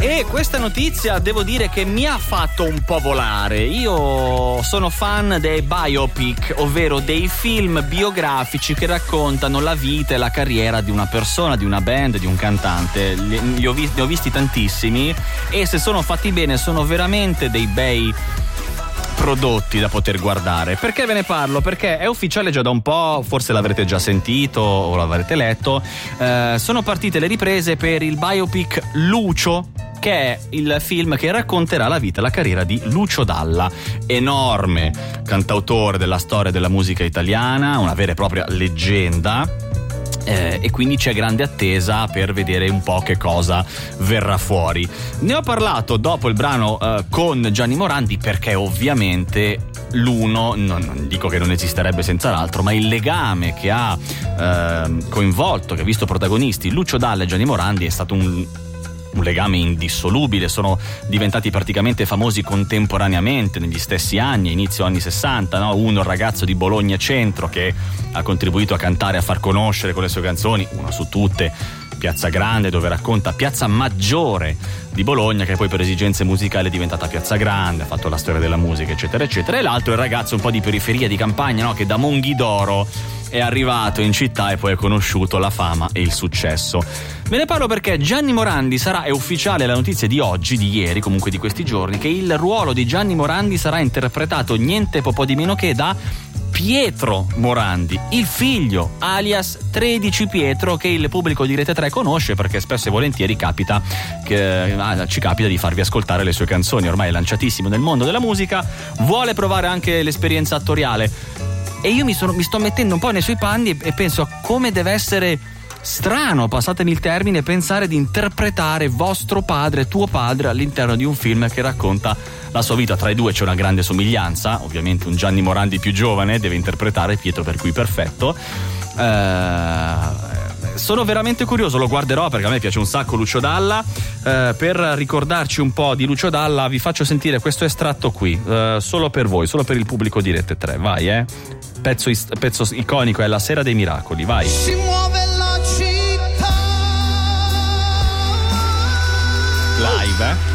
E questa notizia devo dire che mi ha fatto un po' volare. Io sono fan dei biopic, ovvero dei film biografici che raccontano la vita e la carriera di una persona, di una band, di un cantante. Ne ho visti tantissimi e se sono fatti bene sono veramente dei bei prodotti da poter guardare. Perché ve ne parlo? Perché è ufficiale già da un po', forse l'avrete già sentito o l'avrete letto, sono partite le riprese per il biopic Lucio, che è il film che racconterà la vita e la carriera di Lucio Dalla, enorme cantautore della storia della musica italiana, una vera e propria leggenda. E quindi c'è grande attesa per vedere un po' che cosa verrà fuori. Ne ho parlato dopo il brano con Gianni Morandi, perché ovviamente l'uno, non dico che non esisterebbe senza l'altro, ma il legame che ha coinvolto, che ha visto protagonisti Lucio Dalla e Gianni Morandi è stato un legame indissolubile. Sono diventati praticamente famosi contemporaneamente negli stessi anni, inizio anni 60, no? Uno il ragazzo di Bologna Centro che ha contribuito a cantare, a far conoscere con le sue canzoni, una su tutte, Piazza Grande, dove racconta Piazza Maggiore di Bologna, che poi per esigenze musicali è diventata Piazza Grande, ha fatto la storia della musica, eccetera eccetera. E l'altro è il ragazzo un po' di periferia, di campagna, no? Che da Monghidoro è arrivato in città e poi ha conosciuto la fama e il successo. Ve ne parlo perché Gianni Morandi è ufficiale la notizia di oggi, di ieri, comunque di questi giorni, che il ruolo di Gianni Morandi sarà interpretato niente po' di meno che da Pietro Morandi, il figlio alias 13 Pietro, che il pubblico di Rete 3 conosce perché spesso e volentieri ci capita di farvi ascoltare le sue canzoni. Ormai è lanciatissimo nel mondo della musica, vuole provare anche l'esperienza attoriale e io mi sto mettendo un po' nei suoi panni e penso a come deve essere strano, passatemi il termine, pensare di interpretare vostro padre, tuo padre, all'interno di un film che racconta la sua vita. Tra i due c'è una grande somiglianza, ovviamente un Gianni Morandi più giovane deve interpretare Pietro, per cui perfetto. Sono veramente curioso, lo guarderò perché a me piace un sacco Lucio Dalla. Per ricordarci un po' di Lucio Dalla vi faccio sentire questo estratto qui, solo per voi, solo per il pubblico di Rete 3, vai pezzo iconico, è La Sera dei Miracoli, vai. Si muove la città Live,